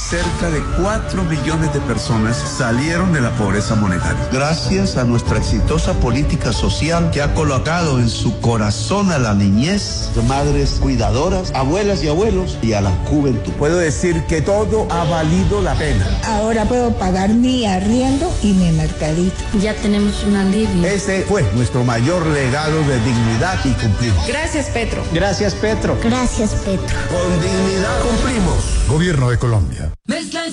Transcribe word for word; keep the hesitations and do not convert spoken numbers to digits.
cerca de cuatro millones de personas salieron de la pobreza monetaria. Gracias a nuestra exitosa política social que ha colocado en su corazón a la niñez, madres cuidadoras, abuelas y abuelos y a la juventud. Puedo decir que todo ha valido la pena. Ahora puedo pagar mi arriendo y mi mercadito. Ya tenemos un alivio. Ese fue nuestro mayor legado de dignidad y cumplimos. Gracias, Petro. Gracias, Petro. Gracias, Petro. Con dignidad cumplimos. Gobierno de Colombia.